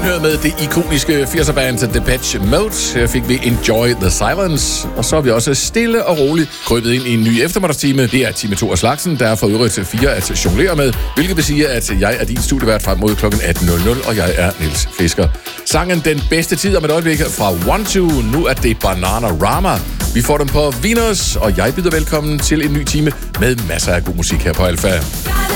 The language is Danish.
Genhør med det ikoniske 80'er-band Depeche Mode. Her fik vi Enjoy the Silence. Og så er vi også stille og roligt krybet ind i en ny eftermiddagstime. Det er time 2 af slagsen, der er for øvrigt 4 at jonglere med. Hvilket vil sige, at jeg er din studievært frem mod kl. 18.00, og jeg er Niels Fisker. Sangen Den Bedste Tid om et øjeblik fra One2. Nu er det Bananarama. Vi får dem på Venus, og jeg byder velkommen til en ny time med masser af god musik her på Alpha.